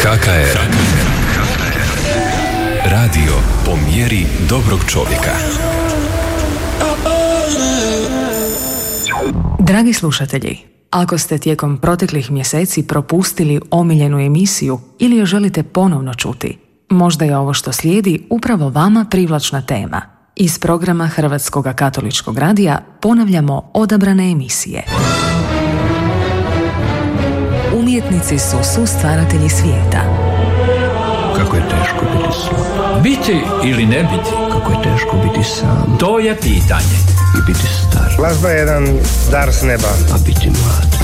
HKR. Radio po mjeri dobrog čovjeka. Dragi slušatelji, ako ste tijekom proteklih mjeseci propustili omiljenu emisiju ili je želite ponovno čuti, možda je ovo što slijedi upravo vama privlačna tema. Iz programa Hrvatskog katoličkog radija ponavljamo odabrane emisije. Umjetnici su sustvaratelji svijeta. Kako je teško biti slab. Biti ili ne biti? Kako je teško biti sam. To je pitanje. I biti star. Glazba je jedan dar s neba. A biti mlad.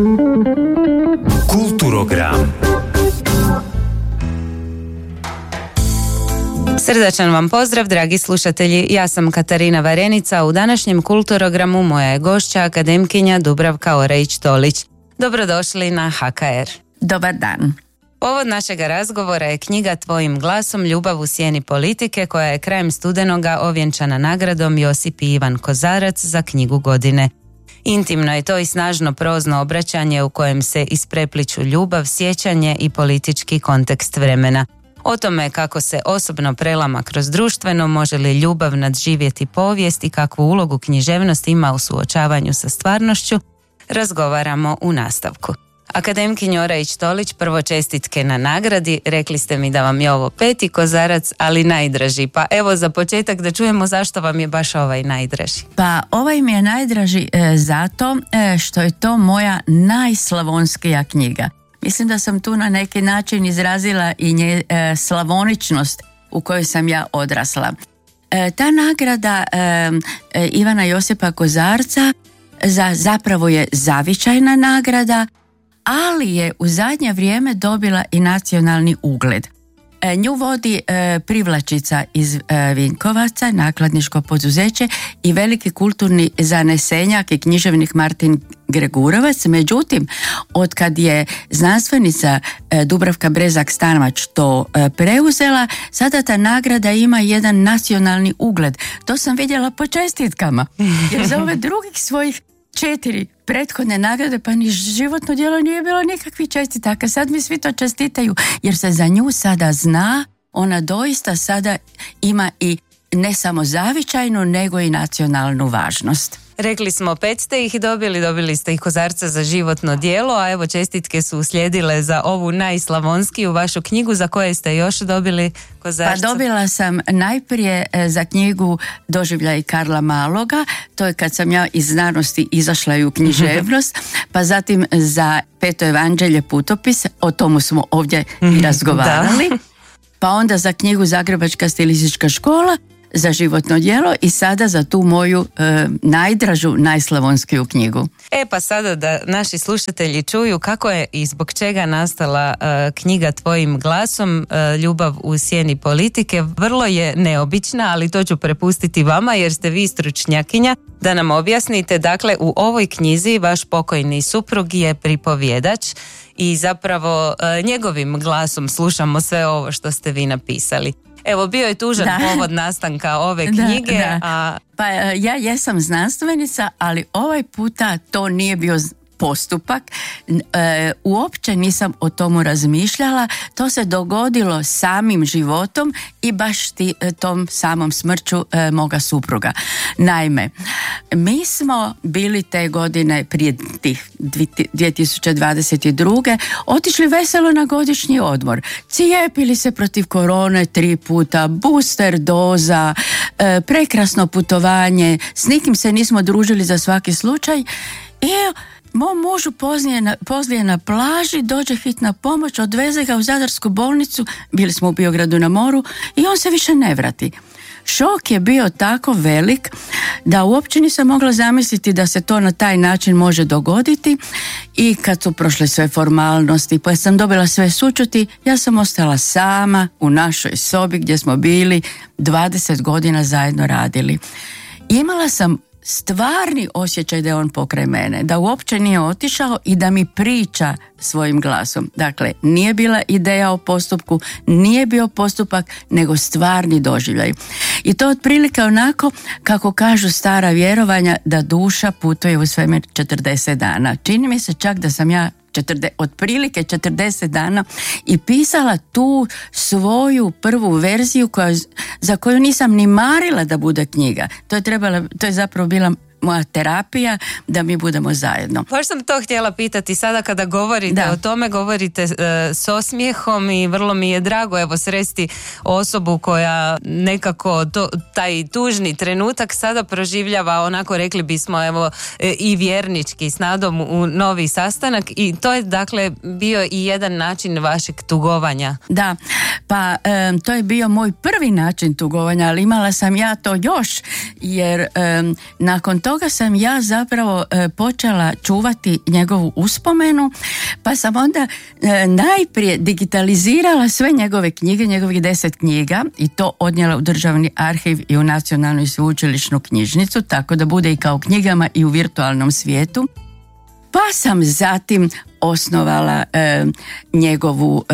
Kulturogram. Srdačan vam pozdrav, dragi slušatelji. Ja sam Katarina Varenica. U današnjem Kulturogramu moja je gošća akademkinja Dubravka Orejić-Tolić. Dobrodošli na HKR. Dobar dan. Povod našega razgovora je knjiga Tvojim glasom, ljubav u sjeni politike, koja je krajem studenoga ovjenčana nagradom Josip i Ivan Kozarac za knjigu godine. Intimno je to i snažno prozno obraćanje u kojem se isprepliću ljubav, sjećanje i politički kontekst vremena. O tome kako se osobno prelama kroz društveno, može li ljubav nadživjeti povijest i kakvu ulogu književnost ima u suočavanju sa stvarnošću, razgovaramo u nastavku. Akademkinjo Orejić-Tolić, prvo čestitke na nagradi. Rekli ste mi da vam je ovo 5. Kozarac, ali najdraži. Pa evo za početak da čujemo zašto vam je baš ovaj najdraži. Pa ovaj mi je najdraži zato što je to moja najslavonskija knjiga. Mislim da sam tu na neki način izrazila i slavoničnost u kojoj sam ja odrasla. Ta nagrada Ivana Josipa Kozarca zapravo je zavičajna nagrada, ali je u zadnje vrijeme dobila i nacionalni ugled. Nju vodi privlačica iz Vinkovaca, nakladničko poduzeće, i veliki kulturni zanesenjak i književnik Martin Gregurovac. Međutim, otkad je znanstvenica Dubravka Brezak-Stanovac to preuzela, sada ta nagrada ima jedan nacionalni ugled. To sam vidjela po čestitkama. Jer za ove drugih svojih 4 prethodne nagrade pa ni životno djelo nije bilo nikakvih čestitaka. Sad mi svi to čestitaju jer se za nju sada zna, ona doista sada ima i ne samo zavičajnu nego i nacionalnu važnost. Rekli smo 5 ste ih dobili ste ih Kozarca za životno djelo, a evo čestitke su uslijedile za ovu najslavonskiju vašu knjigu. Za koje ste još dobili Kozarca? Pa dobila sam najprije za knjigu Doživljaj Karla Maloga, to je kad sam ja iz znanosti izašla i u književnost, pa zatim za Peto evanđelje putopis, o tomu smo ovdje i razgovarali, pa onda za knjigu Zagrebačka stilistička škola, za životno djelo i sada za tu moju najdražu, najslavonskiju knjigu. Pa sada da naši slušatelji čuju kako je i zbog čega nastala knjiga Tvojim glasom, ljubav u sjeni politike. Vrlo je neobična, ali to ću prepustiti vama jer ste vi stručnjakinja da nam objasnite. Dakle, u ovoj knjizi vaš pokojni suprug je pripovjedač i zapravo njegovim glasom slušamo sve ovo što ste vi napisali. Evo, bio je tužan povod nastanka ove knjige. Da. Pa ja jesam znanstvenica, ali ovaj puta to nije bio postupak. Uopće nisam o tomu razmišljala. To se dogodilo samim životom i baš tom samom smrću moga supruga. Naime, mi smo bili te godine prije tih 2022. otišli veselo na godišnji odmor. Cijepili se protiv korone 3 puta, booster doza, prekrasno putovanje, s nikim se nismo družili za svaki slučaj i mom mužu pozlije na plaži, dođe hitna pomoć, odveze ga u Zadarsku bolnicu, bili smo u Biogradu na moru i on se više ne vrati. Šok je bio tako velik da uopće nisam mogla zamisliti da se to na taj način može dogoditi i kad su prošle sve formalnosti, pa sam dobila sve sućuti, ja sam ostala sama u našoj sobi gdje smo bili 20 godina zajedno radili. Imala sam stvarni osjećaj da je on pokraj mene, da uopće nije otišao i da mi priča svojim glasom. Dakle, nije bila ideja o postupku, nije bio postupak, nego stvarni doživljaj. I to otprilike onako kako kažu stara vjerovanja da duša putuje u svemir 40 dana. Čini mi se čak da sam ja otprilike 40 dana i pisala tu svoju prvu verziju za koju nisam ni marila da bude knjiga. To je zapravo bila moja terapija da mi budemo zajedno. Baš sam to htjela pitati sada kada govorite o tome, govorite s osmijehom i vrlo mi je drago sresti osobu koja nekako taj tužni trenutak sada proživljava onako, rekli bismo, i vjernički s nadom u novi sastanak, i to je dakle bio i jedan način vašeg tugovanja. Da, pa to je bio moj prvi način tugovanja, ali imala sam ja to još, jer nakon toga sam ja zapravo počela čuvati njegovu uspomenu, pa sam onda najprije digitalizirala sve njegove knjige, njegovih 10 knjiga, i to odnijela u Državni arhiv i u Nacionalnu i sveučilišnu knjižnicu, tako da bude i kao knjigama i u virtualnom svijetu. Pa sam zatim osnovala njegovu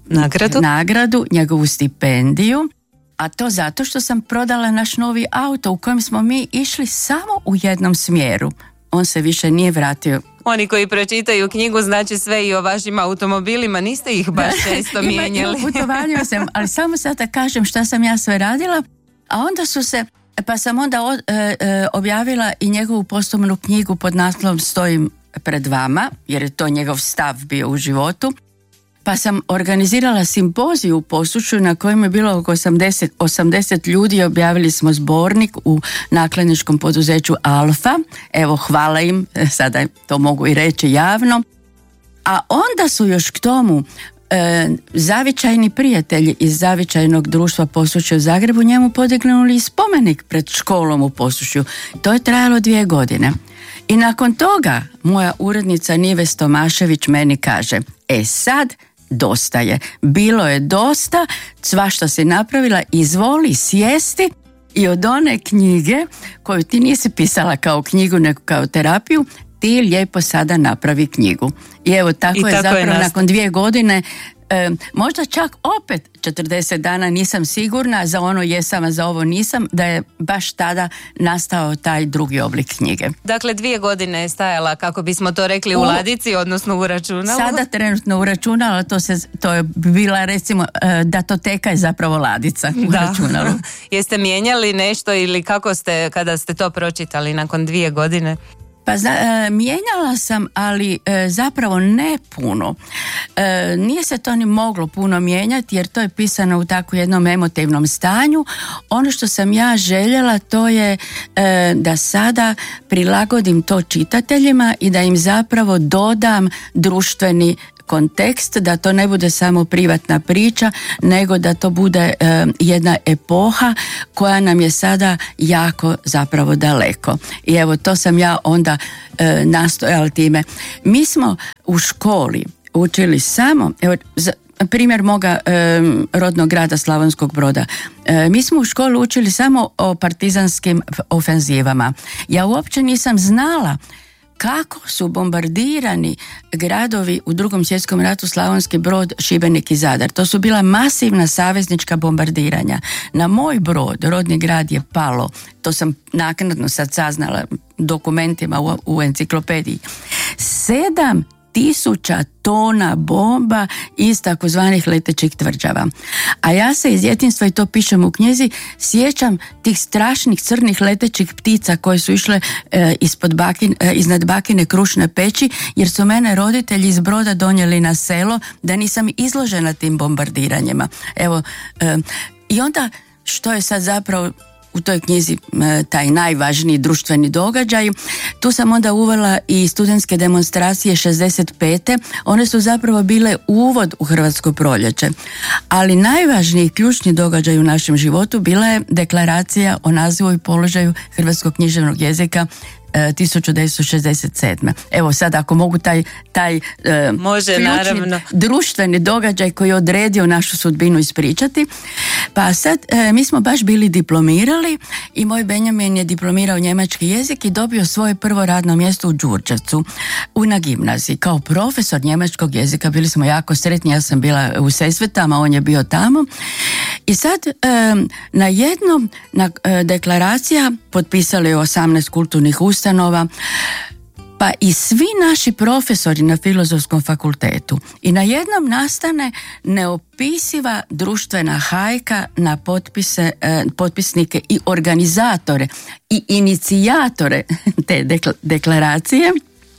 nagradu, njegovu stipendiju, a to zato što sam prodala naš novi auto u kojem smo mi išli samo u jednom smjeru. On se više nije vratio. Oni koji pročitaju knjigu znači sve i o vašim automobilima, niste ih baš često mijenjali. U putovanju sam, ali samo sad da kažem šta sam ja sve radila, a onda pa sam onda objavila i njegovu poslovnu knjigu pod naslovom Stojim pred vama, jer je to njegov stav bio u životu. Pa sam organizirala simpoziju u Posušju na kojem je bilo oko 80 ljudi. Objavili smo zbornik u nakladničkom poduzeću Alfa. Evo, hvala im, sada to mogu i reći javno. A onda su još k tomu zavičajni prijatelji iz Zavičajnog društva Posušje u Zagrebu njemu podignuli spomenik pred školom u Posušju. To je trajalo 2 godine. I nakon toga moja urednica Nives Tomašević meni kaže: sad dosta je. Bilo je dosta, svašta si napravila, izvoli sjesti i od one knjige koju ti nisi pisala kao knjigu nego kao terapiju, ti lijepo sada napravi knjigu. I evo tako je zapravo nakon 2 godine, možda čak opet 40 dana, nisam sigurna, za ono jesam, a za ovo nisam, da je baš tada nastao taj drugi oblik knjige. Dakle, 2 godine je stajala, kako bismo to rekli, u ladici, odnosno u računalu. Sada trenutno u računalu, to je bila, recimo, datoteka je zapravo ladica u računalu. Jeste mijenjali nešto ili kako ste, kada ste to pročitali nakon 2 godine? Pa mijenjala sam, ali zapravo ne puno. Nije se to ni moglo puno mijenjati, jer to je pisano u tako jednom emotivnom stanju. Ono što sam ja željela, to je da sada prilagodim to čitateljima i da im zapravo dodam društveni kontekst, da to ne bude samo privatna priča, nego da to bude jedna epoha koja nam je sada jako zapravo daleko. I evo, to sam ja onda nastojala time. Mi smo u školi učili samo, evo, primjer moga rodnog grada Slavonskog Broda. Mi smo u školi učili samo o partizanskim ofenzivama. Ja uopće nisam znala kako su bombardirani gradovi u Drugom svjetskom ratu, Slavonski Brod, Šibenik i Zadar. To su bila masivna saveznička bombardiranja. Na moj brod, rodni grad, je palo, to sam naknadno sad saznala dokumentima u enciklopediji, 7.000 tona bomba iz takozvanih letećih tvrđava. A ja se iz djetinjstva, i to pišem u knjizi, sjećam tih strašnih crnih letećih ptica koje su išle iznad Bakine krušne peći, jer su mene roditelji iz Broda donijeli na selo da nisam izložena tim bombardiranjima. Evo, i onda što je sad zapravo u toj knjizi taj najvažniji društveni događaj. Tu sam onda uvela i studentske demonstracije 65. One su zapravo bile uvod u Hrvatsko proljeće. Ali najvažniji ključni događaj u našem životu bila je deklaracija o nazivu i položaju hrvatskog književnog jezika 1967. Evo sad ako mogu taj može, ključni naravno, društveni događaj koji je odredio našu sudbinu ispričati. Pa sad mi smo baš bili diplomirali i moj Benjamin je diplomirao njemački jezik i dobio svoje prvo radno mjesto u Đurđevcu na gimnaziji kao profesor njemačkog jezika. Bili smo jako sretni, ja sam bila u Sesvetama, on je bio tamo. I sad na jednom deklaracija potpisali 18 kulturnih ustanova, Pa i svi naši profesori na Filozofskom fakultetu i na jednom nastane neopisiva društvena hajka na potpisnike i organizatore i inicijatore te deklaracije.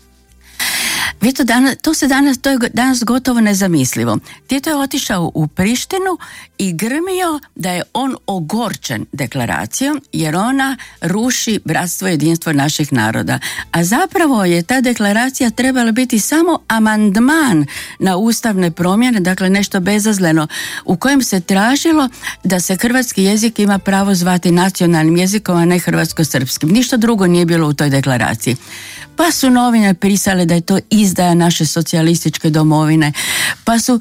To je danas gotovo nezamislivo. Tito je otišao u Prištinu i grmio da je on ogorčen deklaracijom jer ona ruši bratstvo i jedinstvo naših naroda. A zapravo je ta deklaracija trebala biti samo amandman na ustavne promjene, dakle nešto bezazleno, u kojem se tražilo da se hrvatski jezik ima pravo zvati nacionalnim jezikom, a ne hrvatsko-srpskim. Ništa drugo nije bilo u toj deklaraciji. Pa su novine pisale da je to izdaja naše socijalističke domovine, pa su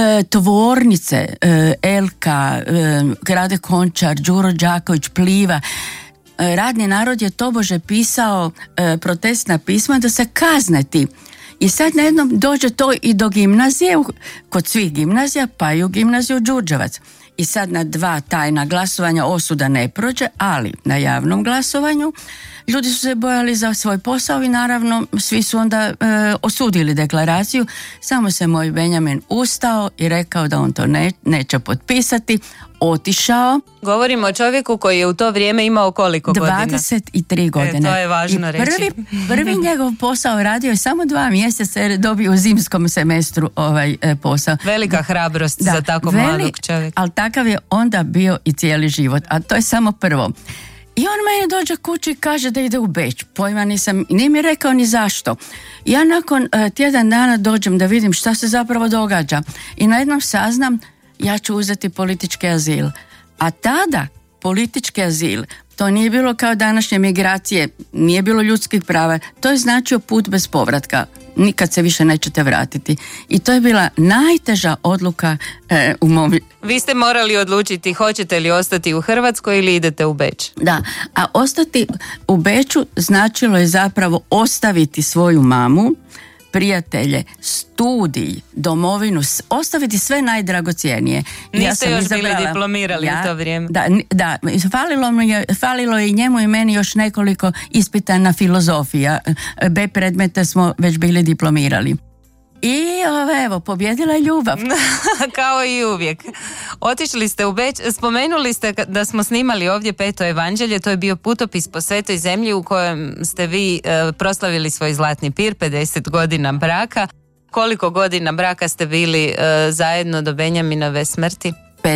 tvornice Elka, Grade Končar, Đuro Đaković, Pliva, radni narod je tobože pisao protestna pisma da se kazne ti. I sad najednom dođe to i do gimnazije, kod svih gimnazija, pa i u gimnaziju Đurđevac. I sad na 2 tajna glasovanja osuda ne prođe, ali na javnom glasovanju ljudi su se bojali za svoj posao i naravno svi su onda osudili deklaraciju. Samo se moj Benjamin ustao i rekao da on to neće potpisati, otišao. Govorimo o čovjeku koji je u to vrijeme imao koliko godina? 23 godine. To je važno reći. Prvi njegov posao radio je samo 2 mjeseca jer je dobio u zimskom semestru posao. Velika hrabrost za tako mladog čovjeka. Ali takav je onda bio i cijeli život, a to je samo prvo. I on meni dođe kući i kaže da ide u Beč. Pojma nisam, nije mi rekao ni zašto. Ja nakon tjedan dana dođem da vidim šta se zapravo događa. I najednom saznam, ja ću uzeti politički azil. A tada politički azil, to nije bilo kao današnje migracije, nije bilo ljudskih prava. To je značio put bez povratka. Nikad se više nećete vratiti. I to je bila najteža odluka u mom... Vi ste morali odlučiti hoćete li ostati u Hrvatskoj ili idete u Beč. Da, a ostati u Beču značilo je zapravo ostaviti svoju mamu, prijatelje, studij, domovinu, ostaviti sve najdragocijenije. Niste još bili diplomirali u to vrijeme. Da, falilo je i njemu i meni još nekoliko ispita na filozofija. B predmete smo već bili diplomirali. I evo, pobjedila je ljubav. Kao i uvijek. Otišli ste u Beč, spomenuli ste da smo snimali ovdje 5. evanđelje, to je bio putopis po svetoj zemlji u kojem ste vi proslavili svoj zlatni pir, 50 godina braka. Koliko godina braka ste bili zajedno do Benjaminove smrti?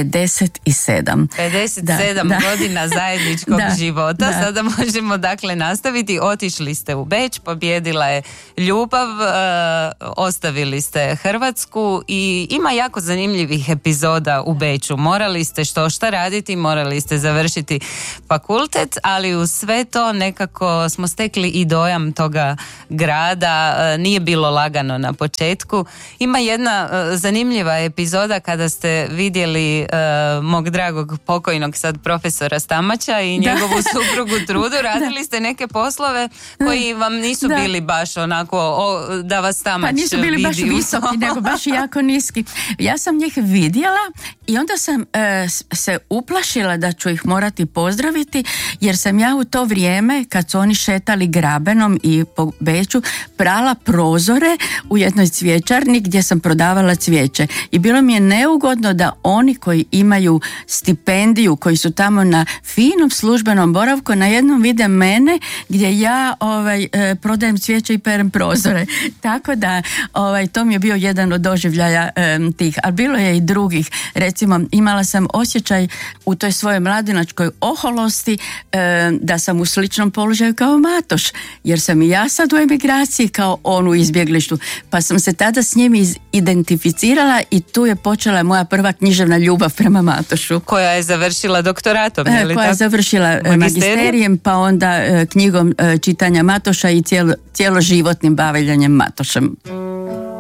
57 godina zajedničkog života. Sada možemo dakle nastaviti. Otišli ste u Beč, pobjedila je ljubav, ostavili ste Hrvatsku i ima jako zanimljivih epizoda u Beču. Morali ste šta raditi, morali ste završiti fakultet, ali uz sve to nekako smo stekli i dojam toga grada. Nije bilo lagano na početku. Ima jedna zanimljiva epizoda kada ste vidjeli mog dragog pokojnog sad profesora Stamaća i njegovu suprugu Trudu. Radili ste neke poslove koji vam nisu bili baš onako da vas Stamać vidi. Pa nisu bili baš visoki, nego baš jako niski. Ja sam njih vidjela i onda sam se uplašila da ću ih morati pozdraviti, jer sam ja u to vrijeme, kad su oni šetali Grabenom i po Beču, prala prozore u jednoj cvjećarni gdje sam prodavala cvijeće. I bilo mi je neugodno da oni koji imaju stipendiju, koji su tamo na finom službenom boravku, na jednom vide mene gdje ja prodajem cvijeće i perem prozore. Tako da to mi je bio jedan od doživljaja tih. Ali bilo je i drugih. Recimo, imala sam osjećaj u toj svojoj mladinačkoj oholosti da sam u sličnom položaju kao Matoš, jer sam i ja sad u emigraciji kao on u izbjeglištu. Pa sam se tada s njim identificirala i tu je počela moja prva književna ljubav prema Matošu. Koja je završila doktoratom, koja je završila magisterijem, pa onda knjigom čitanja Matoša i cjeloživotnim bavljenjem Matošem.